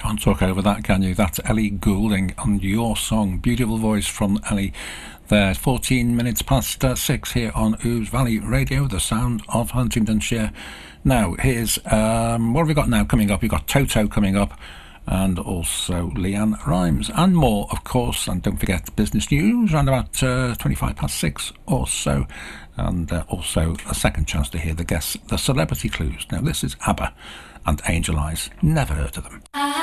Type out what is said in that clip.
can't talk over that, can you? That's Ellie Goulding and Your Song. Beautiful voice from Ellie there. 14 minutes past 6 here on Ouse Valley Radio, the sound of Huntingdonshire. Now, here's, what have we got now coming up? We've got Toto coming up, and also Leanne Rimes, and more, of course. And don't forget business news around about 25 past 6 or so, and also a second chance to hear the guests, the celebrity clues. Now, this is ABBA and Angel Eyes. Never heard of them.